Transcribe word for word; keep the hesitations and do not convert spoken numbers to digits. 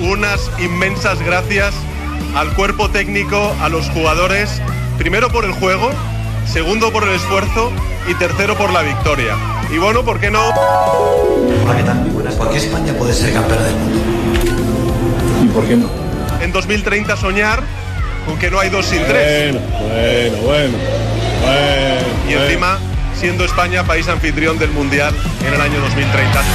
unas inmensas gracias al cuerpo técnico, a los jugadores, primero por el juego, segundo por el esfuerzo y tercero por la victoria. Y bueno, ¿por qué no? Hola, ¿qué tal? Muy buenas. ¿Por qué España puede ser campeona del mundo? ¿Y por qué no? En dos mil treinta soñar con que no hay dos sin tres. Bueno, bueno, bueno. bueno y encima, siendo España país anfitrión del Mundial en el año dos mil treinta.